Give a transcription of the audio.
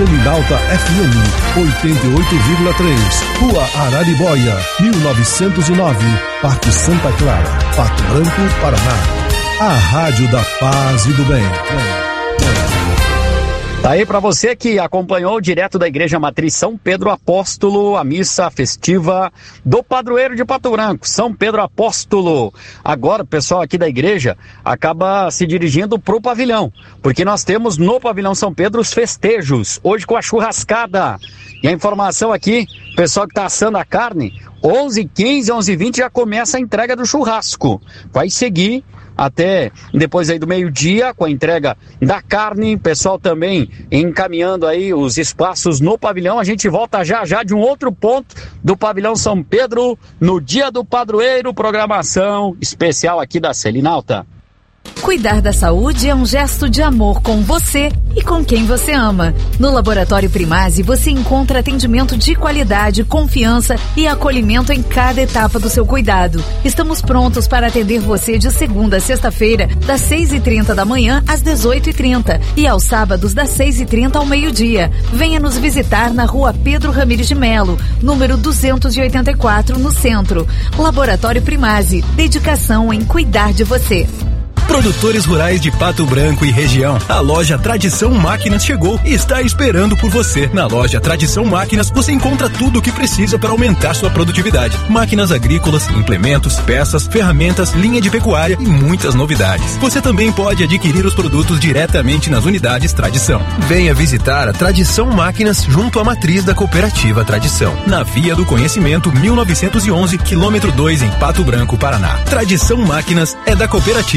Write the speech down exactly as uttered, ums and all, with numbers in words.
Selinalta F M, oitenta e oito vírgula três, Rua Araribóia, mil novecentos e nove, Parque Santa Clara, Pato Branco, Paraná. A Rádio da Paz e do Bem. Tá aí para você que acompanhou direto da Igreja Matriz São Pedro Apóstolo, a missa festiva do padroeiro de Pato Branco, São Pedro Apóstolo. Agora o pessoal aqui da igreja acaba se dirigindo pro pavilhão, porque nós temos no pavilhão São Pedro os festejos, hoje com a churrascada. E a informação aqui, o pessoal que tá assando a carne, onze e quinze, onze e vinte já começa a entrega do churrasco. Vai seguir até depois aí do meio-dia com a entrega da carne, pessoal também encaminhando aí os espaços no pavilhão. A gente volta já já de um outro ponto do pavilhão São Pedro no dia do padroeiro, programação especial aqui da Selinalta. Cuidar da saúde é um gesto de amor com você e com quem você ama. No Laboratório Primase você encontra atendimento de qualidade, confiança e acolhimento em cada etapa do seu cuidado. Estamos prontos para atender você de segunda a sexta-feira, das seis e trinta da manhã às dezoito e trinta e aos sábados das seis e trinta ao meio-dia. Venha nos visitar na Rua Pedro Ramires de Melo, número duzentos e oitenta e quatro, no centro. Laboratório Primase, dedicação em cuidar de você. Produtores rurais de Pato Branco e região, a loja Tradição Máquinas chegou e está esperando por você. Na loja Tradição Máquinas você encontra tudo o que precisa para aumentar sua produtividade. Máquinas agrícolas, implementos, peças, ferramentas, linha de pecuária e muitas novidades. Você também pode adquirir os produtos diretamente nas unidades Tradição. Venha visitar a Tradição Máquinas junto à matriz da cooperativa Tradição, na Via do Conhecimento mil novecentos e onze, quilômetro dois, em Pato Branco, Paraná. Tradição Máquinas é da cooperativa